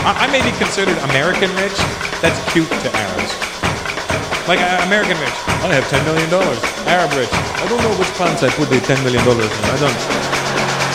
I may be considered American rich. That's cute to Arabs. Like American rich. I have $10 million. Arab rich. I don't know which pants I put the $10 million in. I don't.